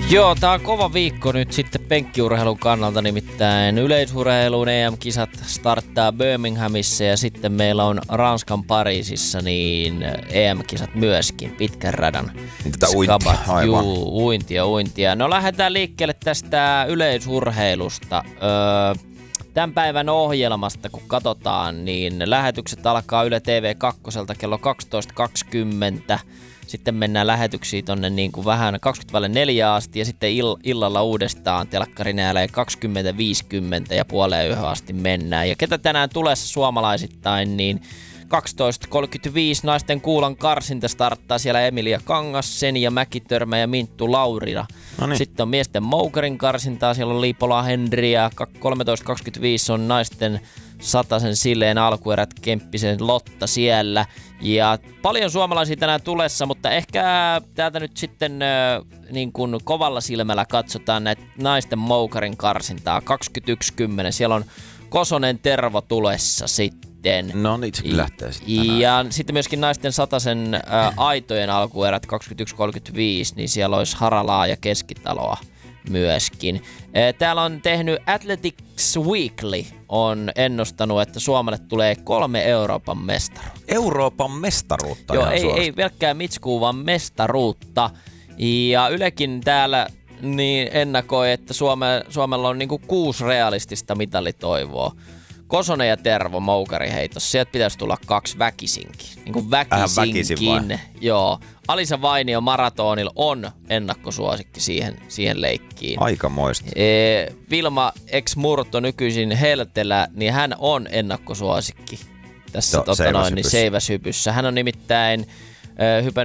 Joo, tää on kova viikko nyt sitten penkkiurheilun kannalta, nimittäin yleisurheilun EM-kisat starttaa Birminghamissa ja sitten meillä on Ranskan Pariisissa niin EM-kisat myöskin, pitkän radan. Niin tätä uintia, aivan. Juu, uintia. No lähdetään liikkeelle tästä yleisurheilusta. Tämän päivän ohjelmasta kun katsotaan, niin lähetykset alkaa Yle TV2 kello 12.20. Sitten mennään lähetyksiin tonne niin kuin vähän 20:04 asti ja sitten illalla uudestaan telkkari näilee 20:50 ja puoleen yhden asti mennään. Ja ketä tänään tulessa suomalaisittain, niin 12.35 naisten kuulan karsinta starttaa siellä Emilia Kangas, Senja Mäkitörmä ja Minttu Laurila. Noniin. Sitten on miesten moukarin karsintaa, siellä on Liipola Henri ja 13.25 on naisten Satasen Silleen alkuerät Kemppisen Lotta siellä. Ja paljon suomalaisia tänään tulessa, mutta ehkä täältä nyt sitten niin kuin kovalla silmällä katsotaan näitä naisten moukarin karsintaa 21.10. Siellä on Kosonen Tervo tulessa sitten. No niin, itsekin lähtee sitten. Ja sitten myöskin naisten Satasen aitojen alkuerät 21.35, niin siellä olisi Haralaa ja Keskitaloa myöskin. Täällä on tehnyt Athletics Weekly, on ennustanut, että Suomelle tulee 3 Euroopan mestaruutta. Euroopan mestaruutta? Joo, ei pelkkää mitskuu, vaan mestaruutta. Ja Ylekin täällä niin ennakoi, että Suomella on niinku 6 realistista mitalitoivoa. Kosonen ja Tervo moukariheitossa. Sieltä pitäisi tulla 2 väkisinkin. Niin kuin väkisinkin. Joo. Alisa Vainio maratonilla on ennakkosuosikki siihen leikkiin. Aikamoista. Vilma ex Murto nykyisin Heltelä, niin hän on ennakkosuosikki tässä seiväshypyssä. Hän on nimittäin